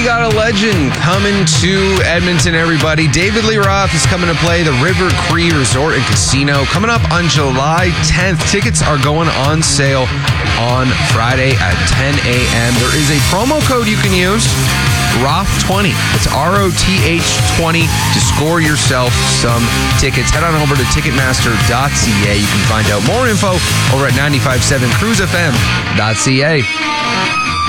got a legend coming to Edmonton, everybody. David Lee Roth is coming to play the River Cree Resort and Casino coming up on July 10th. Tickets are going on sale on Friday at 10 a.m. There is a promo code you can use, ROTH20. It's ROTH20 to score yourself some tickets. Head on over to Ticketmaster.ca. You can find out more info over at 95.7cruisefm.ca.